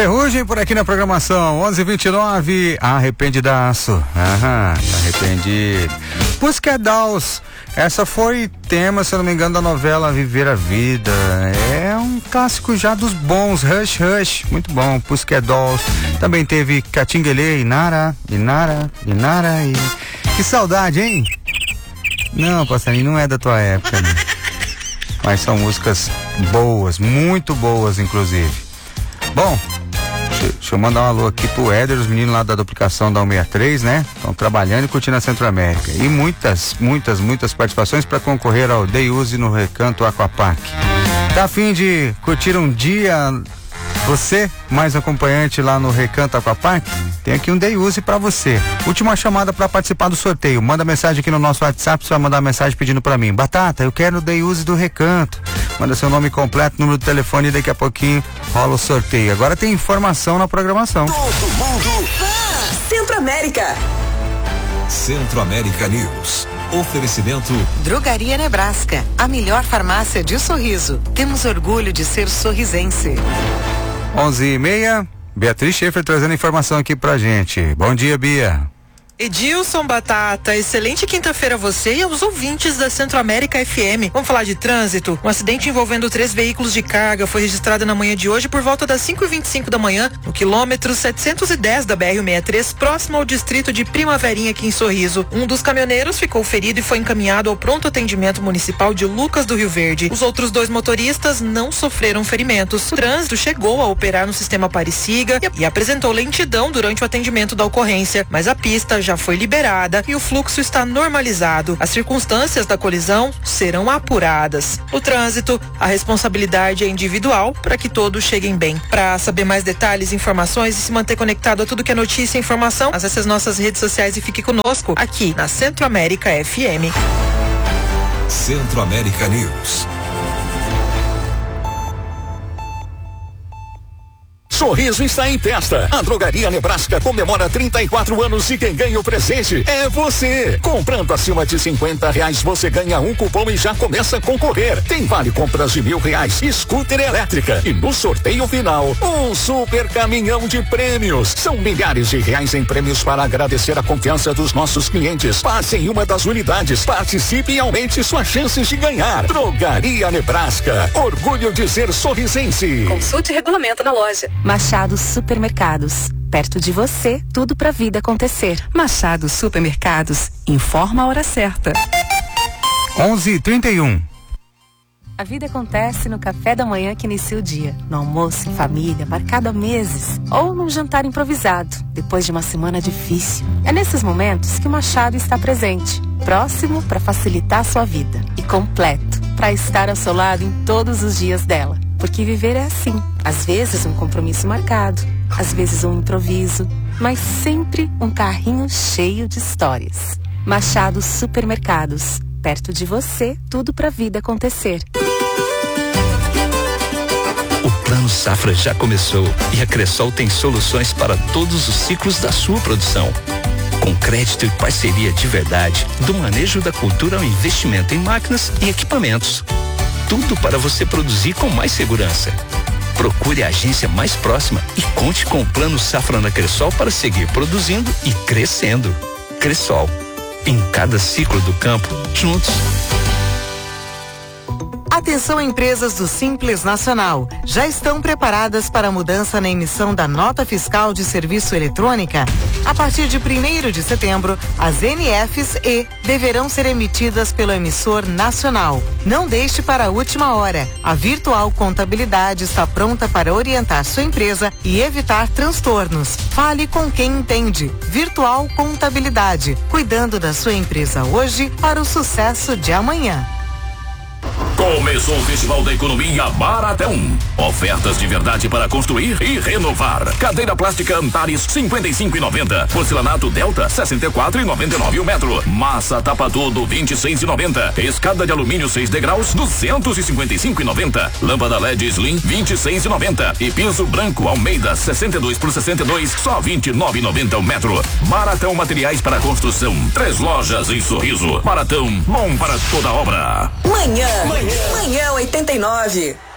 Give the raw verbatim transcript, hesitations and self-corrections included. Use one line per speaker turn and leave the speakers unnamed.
Ferrugem por aqui na programação, onze e vinte e nove, arrependidaço, aham, arrependido. Pussycat Dolls, essa foi tema, se eu não me engano, da novela Viver a Vida, é um clássico já dos bons, Hush Hush, muito bom, Pussycat Dolls. Também teve Catinguelê, Inara, Inara, Inara e... Que saudade, hein? Não, passarinho, não é da tua época, né? Mas são músicas boas, muito boas, inclusive. Bom, deixa, deixa eu mandar um alô aqui pro Éder, os meninos lá da duplicação da cento e sessenta e três, né? Estão trabalhando e curtindo a Centro-América. E muitas, muitas, muitas participações para concorrer ao Day Use no Recanto Aquapark. Tá a fim de curtir um dia, você, mais acompanhante lá no Recanto Aquapark? Tem aqui um Day Use pra você. Última chamada pra participar do sorteio. Manda mensagem aqui no nosso WhatsApp, você vai mandar mensagem pedindo pra mim. Batata, eu quero o Day Use do Recanto. Manda seu nome completo, número do telefone e daqui a pouquinho rola o sorteio. Agora tem informação na programação.
Todo mundo
Centro-América.
Centro-América News. Oferecimento
Drogaria Nebraska, a melhor farmácia de Sorriso. Temos orgulho de ser sorrisense.
onze e meia, Beatriz Schaefer trazendo informação aqui pra gente. Bom dia, Bia.
Edilson Batata, excelente quinta-feira a você e aos ouvintes da Centro-América F M. Vamos falar de trânsito? Um acidente envolvendo três veículos de carga foi registrado na manhã de hoje por volta das cinco e vinte e cinco da manhã, no quilômetro setecentos e dez da B R cento e sessenta e três, próximo ao distrito de Primaverinha, aqui em Sorriso. Um dos caminhoneiros ficou ferido e foi encaminhado ao pronto atendimento municipal de Lucas do Rio Verde. Os outros dois motoristas não sofreram ferimentos. O trânsito chegou a operar no sistema Apariciga e, e apresentou lentidão durante o atendimento da ocorrência, mas a pista já já foi liberada e o fluxo está normalizado. As circunstâncias da colisão serão apuradas. No trânsito, a responsabilidade é individual para que todos cheguem bem. Para saber mais detalhes, informações e se manter conectado a tudo que é notícia e informação, acesse as nossas redes sociais e fique conosco aqui na Centro-América F M.
Centro-América News.
Sorriso está em festa. A Drogaria Nebraska comemora trinta e quatro anos e quem ganha o presente é você. Comprando acima de cinquenta reais, você ganha um cupom e já começa a concorrer. Tem vale compras de mil reais, scooter elétrica. E no sorteio final, um super caminhão de prêmios. São milhares de reais em prêmios para agradecer a confiança dos nossos clientes. Passe em uma das unidades, participe e aumente suas chances de ganhar. Drogaria Nebraska. Orgulho de ser sorrisense.
Consulte regulamento na loja.
Machado Supermercados. Perto de você, tudo pra vida acontecer. Machado Supermercados. Informa a hora certa.
onze e trinta e um.
A vida acontece no café da manhã que inicia o dia. No almoço em família, marcado há meses. Ou num jantar improvisado, depois de uma semana difícil. É nesses momentos que o Machado está presente. Próximo para facilitar a sua vida. E completo para estar ao seu lado em todos os dias dela. Porque viver é assim. Às vezes um compromisso marcado, às vezes um improviso, mas sempre um carrinho cheio de histórias. Machado Supermercados. Perto de você, tudo pra vida acontecer.
O Plano Safra já começou e a Cressol tem soluções para todos os ciclos da sua produção. Com crédito e parceria de verdade, do manejo da cultura ao investimento em máquinas e equipamentos. Tudo para você produzir com mais segurança. Procure a agência mais próxima e conte com o Plano Safra na Cressol para seguir produzindo e crescendo. Cressol, em cada ciclo do campo, juntos.
Atenção, empresas do Simples Nacional. Já estão preparadas para a mudança na emissão da nota fiscal de serviço eletrônica? A partir de primeiro de setembro, as N Fs E deverão ser emitidas pelo emissor nacional. Não deixe para a última hora. A Virtual Contabilidade está pronta para orientar sua empresa e evitar transtornos. Fale com quem entende. Virtual Contabilidade, cuidando da sua empresa hoje para o sucesso de amanhã.
Começou o Festival da Economia Baratão. Ofertas de verdade para construir e renovar. Cadeira plástica Antares cinquenta e cinco e noventa. Porcelanato Delta sessenta e quatro e noventa e nove o metro. Massa tapa tudo vinte e seis e noventa. Escada de alumínio seis degraus duzentos e cinquenta e cinco e noventa. Lâmpada L E D Slim vinte e seis e noventa. E piso branco Almeida sessenta e dois por sessenta e dois só vinte e nove e noventa o metro. Baratão Materiais para Construção. Três lojas em Sorriso. Baratão, bom para toda obra.
Manhã, manhã, manhã oitenta e nove.